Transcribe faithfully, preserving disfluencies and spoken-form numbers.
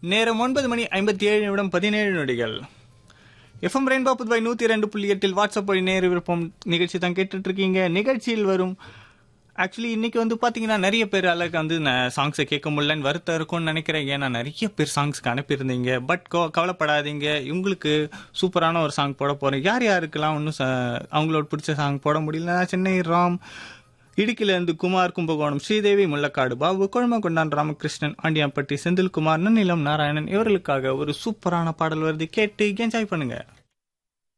நேரம் ஒன்பது மணி ஐம்பத்தி ஏழு நிமிடம் பதினேழு நொடிகள். எஃப்எம் ரெயின்போ புதுவை நூற்றி ரெண்டு புள்ளி எட்டில் வாட்ஸ்அப் வழி நேர விருப்பம் நிகழ்ச்சி தான் கேட்டுட்டு இருக்கீங்க. நிகழ்ச்சியில் வரும் ஆக்சுவலி இன்னைக்கு வந்து பார்த்தீங்கன்னா நிறைய பேர் அளவுக்கு வந்து சாங்ஸை கேட்க முடியலன்னு வருத்தம் இருக்கும்னு நினைக்கிறேன். ஏன்னா நிறைய பேர் சாங்ஸ்க்கு அனுப்பியிருந்தீங்க. பட் கவலைப்படாதீங்க, உங்களுக்கு சூப்பரான ஒரு சாங் போட போகிறேன். யார் யாருக்கெல்லாம் ஒன்றும் அவங்களோட பிடிச்ச சாங் போட முடியலன்னா சென்னை ராம், இடுக்கிலிருந்து குமார், கும்பகோணம் ஸ்ரீதேவி, முள்ளக்காடு பாபு, கொழுமகொண்டான் ராமகிருஷ்ணன், ஆண்டியாம்பட்டி செந்தில்குமார், நன்னிலம் நாராயணன் இவர்களுக்காக ஒரு சூப்பரான பாடல் வருது. கேட்டு என்ஜாய் பண்ணுங்க.